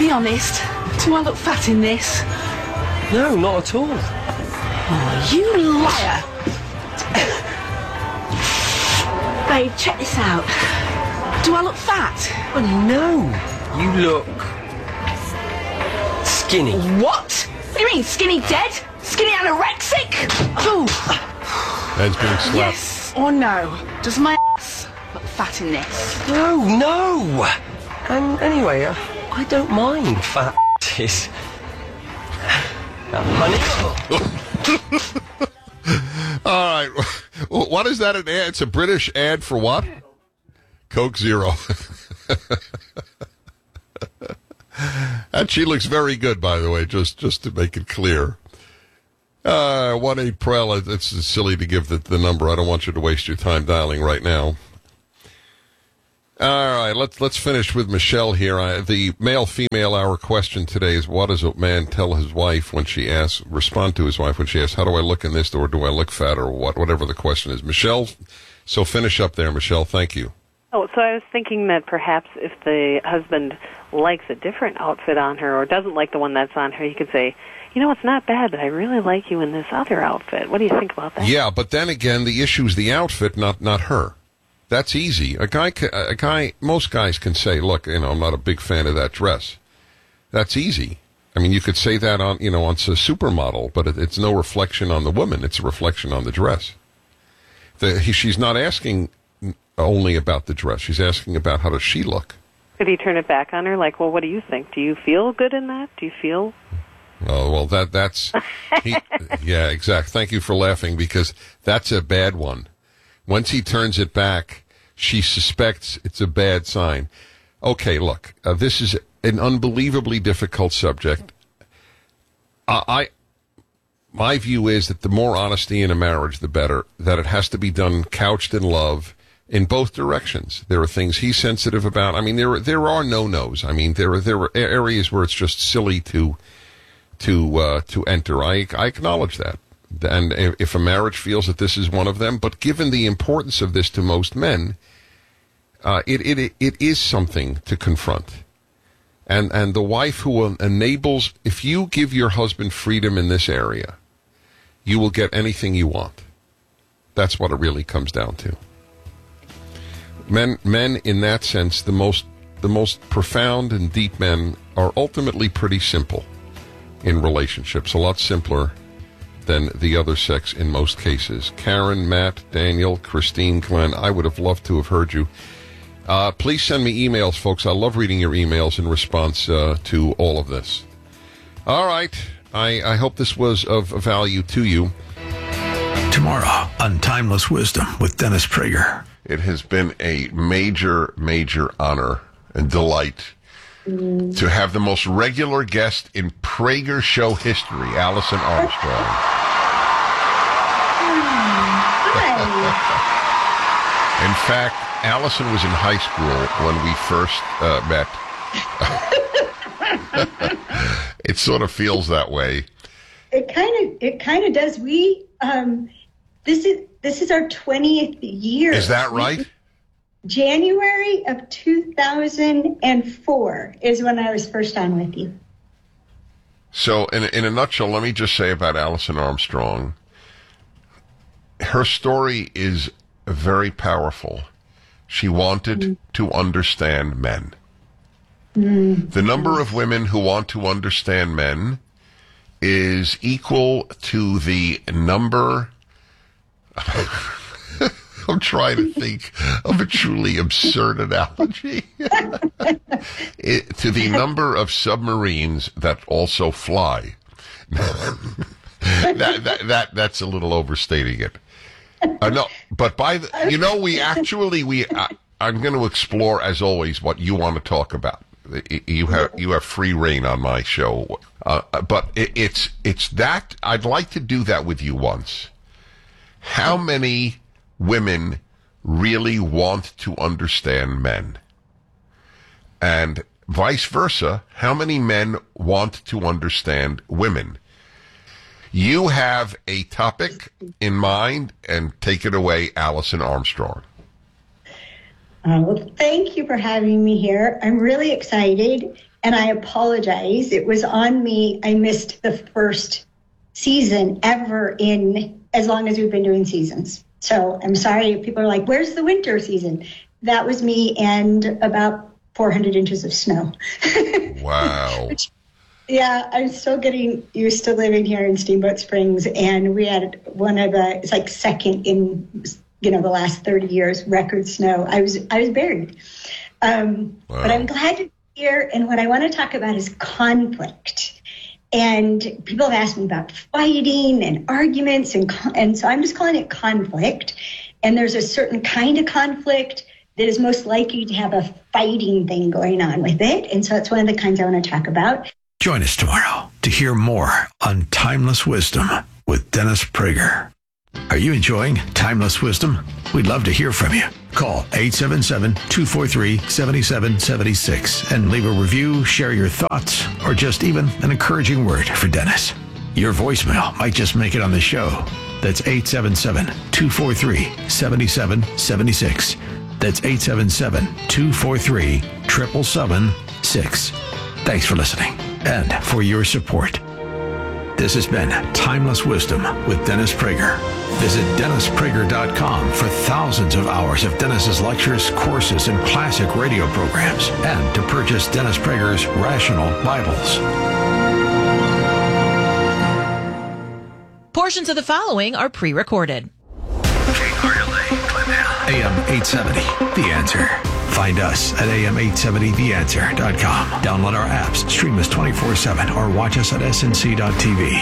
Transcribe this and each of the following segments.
Be honest. Do I look fat in this? No, not at all. Oh, you liar. Babe, check this out. Do I look fat? Oh, no. You look skinny. What? What do you mean, skinny dead? Skinny anorexic? Oh. Ed's being slapped. Yes or no? Does my ass look fat in this? No. And anyway, I don't mind fat asses. Honey. All right. What is that an ad? It's a British ad for what? Coke Zero. And she looks very good, by the way, just to make it clear. 1-8-PREL, it's silly to give the number. I don't want you to waste your time dialing right now. All right, let's finish with Michelle here. The male-female hour question today is, what does a man tell his wife when she asks, respond to his wife when she asks, how do I look in this, or do I look fat, or whatever the question is. Michelle, so finish up there, Michelle. Thank you. Oh, so I was thinking that perhaps if the husband likes a different outfit on her or doesn't like the one that's on her, he could say, you know, it's not bad, but I really like you in this other outfit. What do you think about that? Yeah, but then again, the issue is the outfit, not her. That's easy. A guy, most guys can say, look, I'm not a big fan of that dress. That's easy. I mean, you could say that on a supermodel, but it's no reflection on the woman. It's a reflection on the dress. She's not asking only about the dress. She's asking about how does she look. Could he turn it back on her? Like, well, what do you think? Do you feel good in that? Do you feel... Oh, well, that's... yeah, exactly. Thank you for laughing, because that's a bad one. Once he turns it back, she suspects it's a bad sign. Okay, look, this is an unbelievably difficult subject. My view is that the more honesty in a marriage, the better, that it has to be done couched in love in both directions. There are things he's sensitive about. I mean, there are no-nos. I mean, there are areas where it's just silly to enter. I acknowledge that. And if a marriage feels that this is one of them, but given the importance of this to most men, it is something to confront. And the wife who enables, if you give your husband freedom in this area, you will get anything you want. That's what it really comes down to. Men in that sense, the most profound and deep men are ultimately pretty simple in relationships, a lot simpler than the other sex in most cases. Karen, Matt, Daniel, Christine, Glenn, I would have loved to have heard you. Please send me emails, folks. I love reading your emails in response to all of this. All right. I hope this was of value to you. Tomorrow on Timeless Wisdom with Dennis Prager. It has been a major, major honor and delight to have the most regular guest in Prager show history, Alison Armstrong. Hi. In fact, Alison was in high school when we first met. It sort of feels that way. It kind of does. This is our 20th year. Is that right? January of 2004 is when I was first on with you. So, in a nutshell, let me just say about Alison Armstrong. Her story is very powerful. She wanted to understand men. The number of women who want to understand men is equal to the number... I'm trying to think of a truly absurd analogy. To the number of submarines that also fly. That's a little overstating it. No, but I'm going to explore, as always, what you want to talk about. You have free reign on my show, but it's that I'd like to do that with you once. How many women really want to understand men? And vice versa, how many men want to understand women? You have a topic in mind, and take it away, Alison Armstrong. Well, thank you for having me here. I'm really excited. and I apologize. It was on me. I missed the first season ever in as long as we've been doing seasons. So I'm sorry if people are like, where's the winter season? That was me and about 400 inches of snow. Wow. Yeah, I'm still getting used to living here in Steamboat Springs, and we had it's like second in, the last 30 years record snow. I was buried. Wow. But I'm glad you're here, and what I want to talk about is conflict. And people have asked me about fighting and arguments, and so I'm just calling it conflict. And there's a certain kind of conflict that is most likely to have a fighting thing going on with it. And so that's one of the kinds I want to talk about. Join us tomorrow to hear more on Timeless Wisdom with Dennis Prager. Are you enjoying Timeless Wisdom? We'd love to hear from you. Call 877-243-7776 and leave a review, share your thoughts, or just even an encouraging word for Dennis. Your voicemail might just make it on the show. That's 877-243-7776. That's 877-243-7776. Thanks for listening and for your support. This has been Timeless Wisdom with Dennis Prager. Visit DennisPrager.com for thousands of hours of Dennis's lectures, courses, and classic radio programs, and to purchase Dennis Prager's Rational Bibles. Portions of the following are pre-recorded. AM 870, The Answer. Find us at am870theanswer.com. Download our apps, stream us 24/7, or watch us at snc.tv.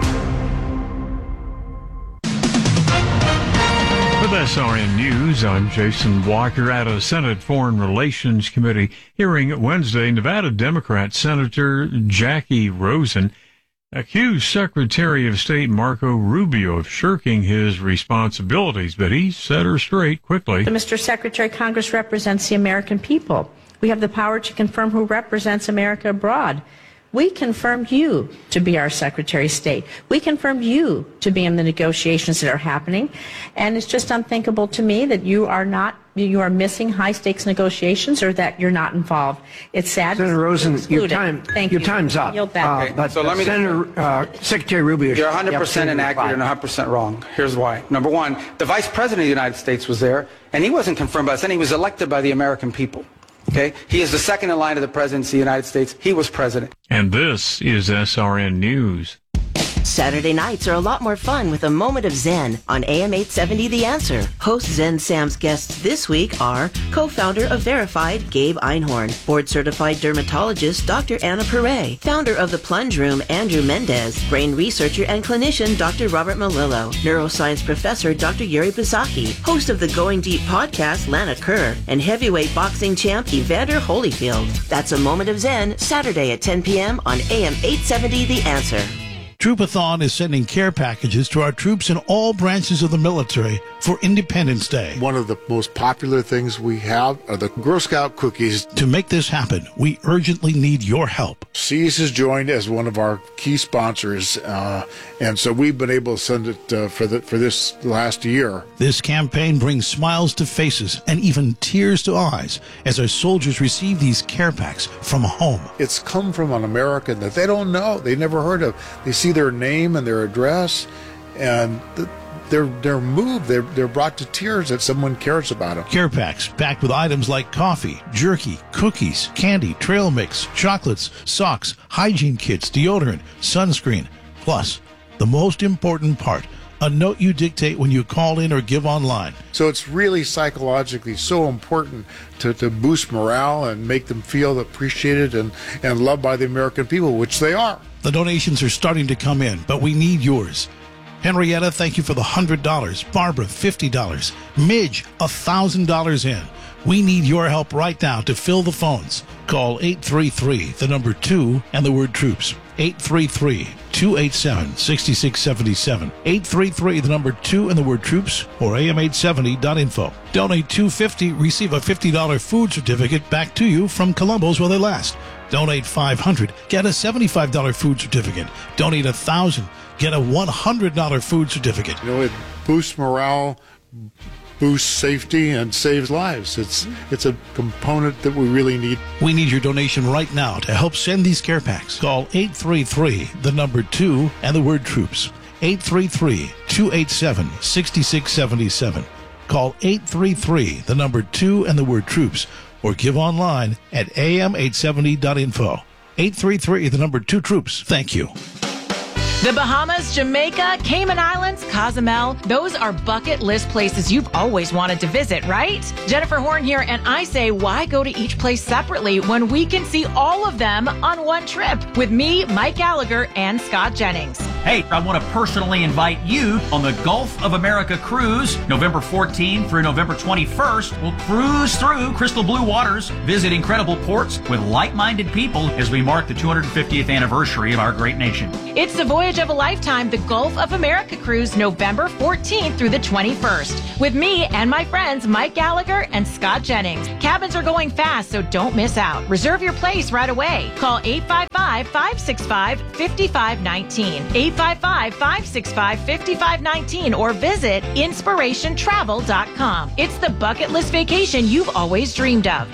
With SRN News, I'm Jason Walker. At a Senate Foreign Relations Committee hearing Wednesday, Nevada Democrat Senator Jackie Rosen accused Secretary of State Marco Rubio of shirking his responsibilities, but he set her straight quickly. Mr. Secretary, Congress represents the American people. We have the power to confirm who represents America abroad. We confirmed you to be our Secretary of State. We confirmed you to be in the negotiations that are happening. And it's just unthinkable to me that you are missing high-stakes negotiations or that you're not involved. It's sad. Senator Rosen, your time's up. Yield back. But so let me, Senator, Secretary Rubio, you're 100% inaccurate and 100% wrong. Here's why. Number one, the Vice President of the United States was there, and he wasn't confirmed by us, and he was elected by the American people. Okay? He is the second in line to the presidency of the United States. He was president. And this is SRN News. Saturday nights are a lot more fun with a moment of Zen on AM 870 The Answer. Host Zen Sam's guests this week are co-founder of Verified, Gabe Einhorn, board-certified dermatologist Dr. Anna Perret, founder of The Plunge Room, Andrew Mendez, brain researcher and clinician Dr. Robert Malillo, neuroscience professor Dr. Yuri Bazaki, host of the Going Deep podcast Lana Kerr, and heavyweight boxing champ Evander Holyfield. That's a moment of Zen, Saturday at 10 p.m. on AM 870 The Answer. Troopathon is sending care packages to our troops in all branches of the military for Independence Day. One of the most popular things we have are the Girl Scout cookies. To make this happen, we urgently need your help. CEAS has joined as one of our key sponsors, and so we've been able to send it for this last year. This campaign brings smiles to faces and even tears to eyes as our soldiers receive these care packs from home. It's come from an American that they don't know, they never heard of. They see their name and their address, and they're moved. They're brought to tears that someone cares about them. Care packs packed with items like coffee, jerky, cookies, candy, trail mix, chocolates, socks, hygiene kits, deodorant, sunscreen. Plus, the most important part, a note you dictate when you call in or give online. So it's really psychologically so important to boost morale and make them feel appreciated and loved by the American people, which they are. The donations are starting to come in, but we need yours. Henrietta, thank you for the $100. Barbara, $50. Midge, $1,000 in. We need your help right now to fill the phones. Call 833, the number 2, and the word troops. 833-287-6677. 833, the number 2, and the word troops, or am870.info. Donate $250, receive a $50 food certificate back to you from Columbo's while they last. Donate $500, get a $75 food certificate. Donate $1,000, get a $100 food certificate. You know, it boosts morale, boosts safety and saves lives. It's a component that we really need. We need your donation right now to help send these care packs. Call 833-2 and the word troops. 833-287-6677. Call 833-2 and the word troops, or give online at am870.info. 833-2 troops. Thank you. The Bahamas, Jamaica, Cayman Islands, Cozumel, those are bucket list places you've always wanted to visit, right? Jennifer Horn here, and I say, why go to each place separately when we can see all of them on one trip with me, Mike Gallagher, and Scott Jennings? Hey, I want to personally invite you on the Gulf of America cruise, November 14th through November 21st. We'll cruise through crystal blue waters, visit incredible ports with like-minded people as we mark the 250th anniversary of our great nation. It's the voyage of a lifetime, the Gulf of America cruise, November 14th through the 21st, with me and my friends Mike Gallagher and Scott Jennings. Cabins are going fast, so don't miss out. Reserve your place right away. Call 855-565-5519, 855-565-5519, or visit inspirationtravel.com. It's the bucket list vacation you've always dreamed of.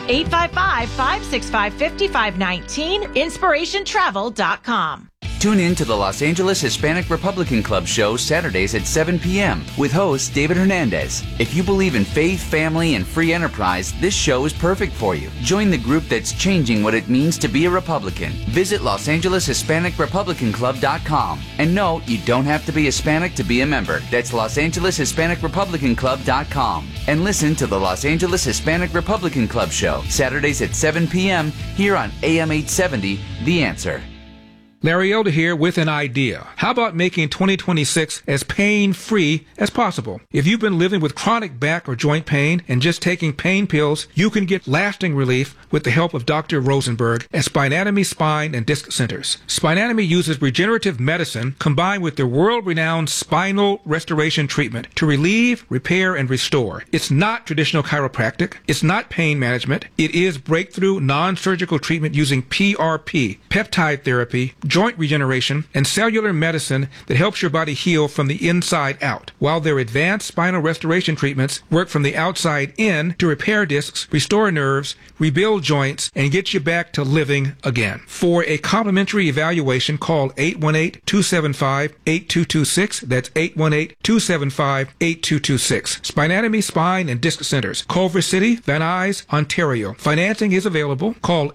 855-565-5519, inspirationtravel.com. Tune in to the Los Angeles Hispanic Republican Club show Saturdays at 7 p.m. with host David Hernandez. If you believe in faith, family, and free enterprise, this show is perfect for you. Join the group that's changing what it means to be a Republican. Visit LosAngelesHispanicRepublicanClub.com. And no, you don't have to be Hispanic to be a member. That's LosAngelesHispanicRepublicanClub.com. And listen to the Los Angeles Hispanic Republican Club show Saturdays at 7 p.m. here on AM 870, The Answer. Larry Elder here with an idea. How about making 2026 as pain-free as possible? If you've been living with chronic back or joint pain and just taking pain pills, you can get lasting relief with the help of Dr. Rosenberg at Spinatomy Spine and Disc Centers. Spinatomy uses regenerative medicine combined with their world-renowned spinal restoration treatment to relieve, repair, and restore. It's not traditional chiropractic. It's not pain management. It is breakthrough non-surgical treatment using PRP, peptide therapy, joint regeneration, and cellular medicine that helps your body heal from the inside out, while their advanced spinal restoration treatments work from the outside in to repair discs, restore nerves, rebuild joints, and get you back to living again. For a complimentary evaluation, call 818-275-8226. That's 818-275-8226. Spinatomy Spine and Disc Centers, Culver City, Van Nuys, Ontario. Financing is available. Call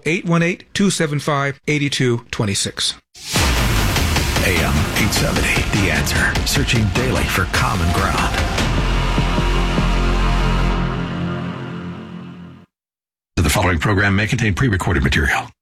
818-275-8226. AM 870, The Answer. Searching daily for common ground. The following program may contain pre-recorded material.